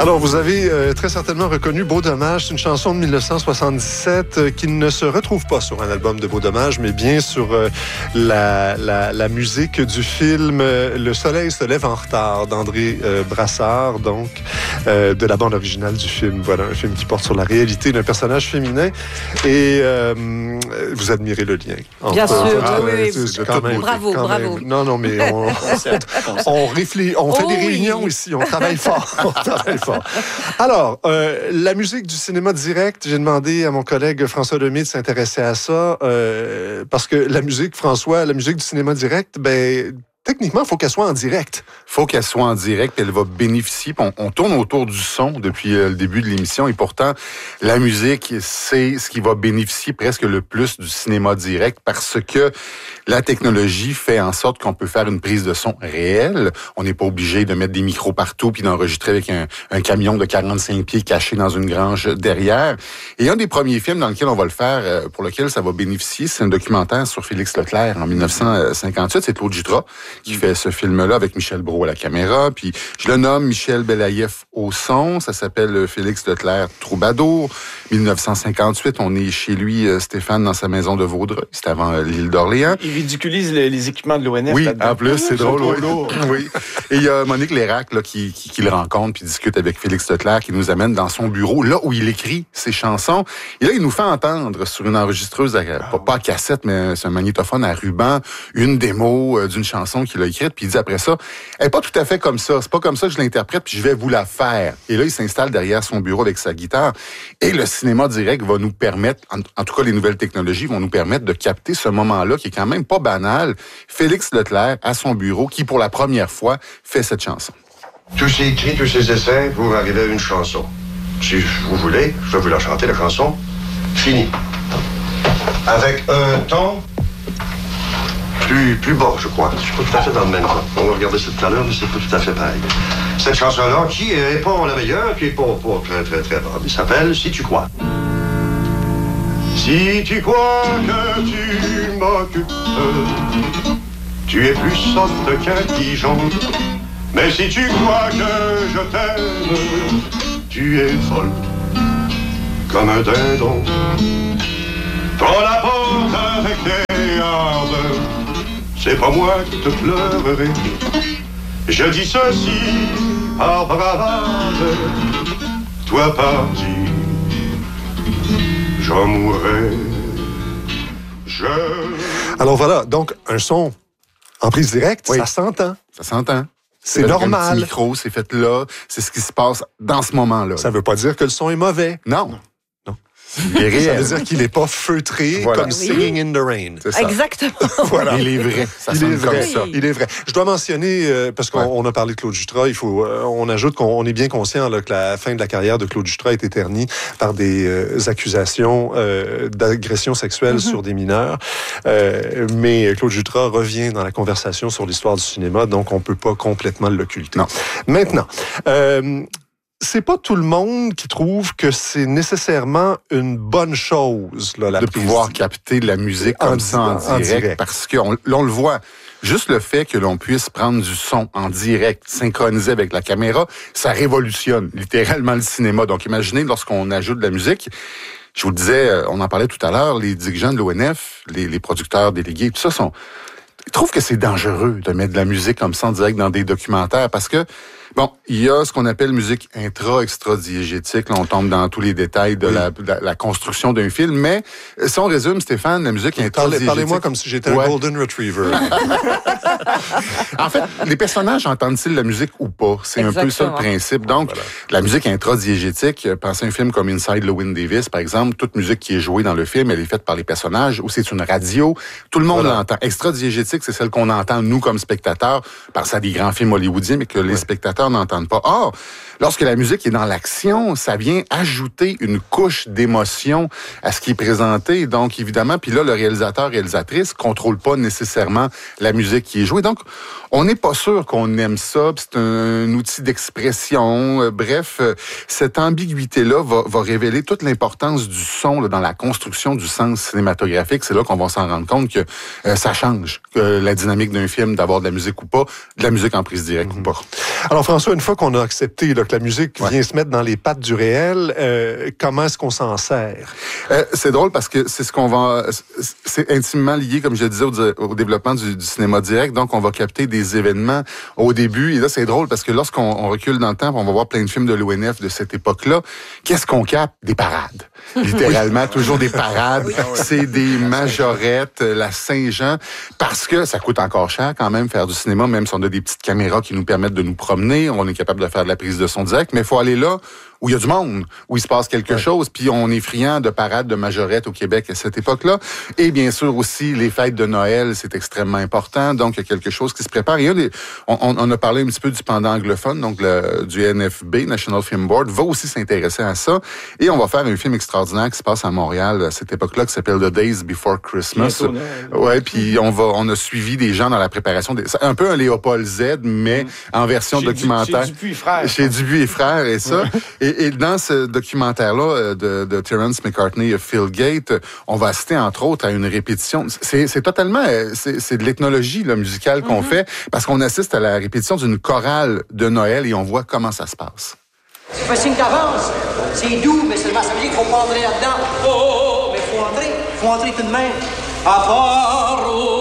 Alors, vous avez très certainement reconnu Beau Dommage. C'est une chanson de 1977 qui ne se retrouve pas sur un album de Beau Dommage, mais bien sur la musique du film Le Soleil se lève en retard d'André Brassard, donc de la bande originale du film. Voilà, un film qui porte sur la réalité d'un personnage féminin. Et vous admirez le lien. Bien sûr, oui. Bravo. Non, mais on réfléchit, on fait des réunions ici, on travaille fort. Alors, la musique du cinéma direct, j'ai demandé à mon collègue François Lemay de s'intéresser à ça, parce que la musique du cinéma direct, techniquement, il faut qu'elle soit en direct. Il faut qu'elle soit en direct, puis elle va bénéficier. On tourne autour du son depuis le début de l'émission, et pourtant, la musique, c'est ce qui va bénéficier presque le plus du cinéma direct, parce que la technologie fait en sorte qu'on peut faire une prise de son réelle. On n'est pas obligé de mettre des micros partout puis d'enregistrer avec un camion de 45 pieds caché dans une grange derrière. Et un des premiers films dans lequel on va le faire, pour lequel ça va bénéficier, c'est un documentaire sur Félix Leclerc en 1958. C'est Claude Jutras qui fait ce film-là avec Michel Brault à la caméra. Puis je le nomme Michel Belaïef au son. Ça s'appelle Félix Leclerc Troubadour. 1958, on est chez lui, Stéphane, dans sa maison de Vaudreuil. C'est avant l'île d'Orléans. Il ridiculise les équipements de l'ONF. Oui, là-dedans. en plus, c'est drôle. Oui. Et il y a Monique Lérac là, qui le rencontre puis discute avec Félix Leclerc, qui nous amène dans son bureau, là où il écrit ses chansons. Et là, il nous fait entendre sur une enregistreuse, pas à cassette, mais c'est un magnétophone à ruban, une démo d'une chanson qu'il a écrite. Puis il dit après ça, elle est pas tout à fait comme ça. C'est pas comme ça que je l'interprète, puis je vais vous la faire. Et là, il s'installe derrière son bureau avec sa guitare. Et le cinéma direct va nous permettre, en tout cas les nouvelles technologies vont nous permettre de capter ce moment-là qui est quand même pas banal. Félix Leclerc à son bureau, qui pour la première fois fait cette chanson. Tous ces écrits, tous ces essais pour arriver à une chanson. Si vous voulez, je vais vous la chanter, la chanson. Fini. Avec un ton plus bas, je crois. Je suis pas tout à fait dans le même temps. On va regarder ça tout à l'heure, mais c'est pas tout à fait pareil. Cette chanson-là, qui est pas la meilleure, qui est pas très, très, très bonne, il s'appelle « Si tu crois ». Si tu crois que tu m'occupes, tu es plus sotte qu'un pigeon. Mais si tu crois que je t'aime, tu es folle comme un dindon. Prends la porte avec tes hardes, c'est pas moi qui te pleurerai. Je dis ceci par bravade, toi parti, j'en mourrai. Alors voilà, donc un son en prise directe, oui. Ça s'entend. Ça s'entend. C'est normal. Un petit micro, c'est fait là, c'est ce qui se passe dans ce moment-là. Ça veut pas dire que le son est mauvais. Non. Ça veut dire qu'il n'est pas feutré comme Singing in the Rain. C'est ça. Exactement. Voilà. Il est vrai. Ça sonne comme ça. Il est vrai. Je dois mentionner, parce qu'on a parlé de Claude Jutras, on ajoute qu'on est bien conscient là, que la fin de la carrière de Claude Jutras est ternie par des accusations d'agression sexuelle sur des mineurs. Mais Claude Jutras revient dans la conversation sur l'histoire du cinéma, donc on ne peut pas complètement l'occulter. Non. Maintenant, c'est pas tout le monde qui trouve que c'est nécessairement une bonne chose, là, de pouvoir capter de la musique comme ça en direct. Parce que on le voit. Juste le fait que l'on puisse prendre du son en direct, synchronisé avec la caméra, ça révolutionne littéralement le cinéma. Donc imaginez lorsqu'on ajoute de la musique. Je vous le disais, on en parlait tout à l'heure, les dirigeants de l'ONF, les producteurs délégués, tout ça ils trouvent que c'est dangereux de mettre de la musique comme ça en direct dans des documentaires parce que bon, il y a ce qu'on appelle musique extra-diégétique. Là, on tombe dans tous les détails de la construction d'un film. Mais si on résume, Stéphane, la musique intra-diégétique... Parlez-moi comme si j'étais un Golden Retriever. En fait, les personnages entendent-ils la musique ou pas? C'est un peu ça le principe. Donc, la musique intra-diégétique, pensez à un film comme Inside Llewyn Davis, par exemple, toute musique qui est jouée dans le film, elle est faite par les personnages, ou c'est une radio. Tout le monde l'entend. Extra-diégétique, c'est celle qu'on entend, nous, comme spectateurs, parce à des grands films hollywoodiens, mais que les spectateurs n'entendent pas. Or, lorsque la musique est dans l'action, ça vient ajouter une couche d'émotion à ce qui est présenté. Donc, évidemment, puis là, le réalisatrice contrôle pas nécessairement la musique qui est jouée. Donc, on n'est pas sûr qu'on aime ça. C'est un outil d'expression. Bref, cette ambiguïté-là va révéler toute l'importance du son là, dans la construction du sens cinématographique. C'est là qu'on va s'en rendre compte que ça change que la dynamique d'un film, d'avoir de la musique ou pas, de la musique en prise directe ou pas. Alors, François, une fois qu'on a accepté là, que la musique vient se mettre dans les pattes du réel, comment est-ce qu'on s'en sert? C'est drôle parce que c'est c'est intimement lié, comme je le disais, au développement du cinéma direct. Donc, on va capter des événements au début. Et là, c'est drôle parce que lorsqu'on recule dans le temps, on va voir plein de films de l'ONF de cette époque-là. Qu'est-ce qu'on capte? Des parades. Littéralement, toujours des parades. C'est des majorettes, la Saint-Jean, parce que ça coûte encore cher quand même faire du cinéma, même si on a des petites caméras qui nous permettent de nous promener, on est capable de faire de la prise de son direct, mais il faut aller là où il y a du monde, où il se passe quelque chose, puis on est friand de parades de majorettes au Québec à cette époque-là. Et bien sûr aussi, les fêtes de Noël, c'est extrêmement important, donc il y a quelque chose qui se prépare. Et on a parlé un petit peu du pendant anglophone, donc du NFB, National Film Board, va aussi s'intéresser à ça. Et on va faire un film extraordinaire qui se passe à Montréal à cette époque-là, qui s'appelle The Days Before Christmas. Ouais, puis on a suivi des gens dans la préparation. C'est un peu un Léopold Z, mais en version documentaire. Chez Dupuis et Frères. Chez Dupuis et Frères, et ça. Et dans ce documentaire-là de Terence McCartney et Phil Gate, on va assister entre autres à une répétition. C'est totalement, c'est de l'ethnologie là, musicale qu'on fait, parce qu'on assiste à la répétition d'une chorale de Noël et on voit comment ça se passe. C'est facile d'avance, c'est doux, mais seulement ça veut dire qu'il faut pas entrer là-dedans. Oh, mais faut entrer tout de même. À part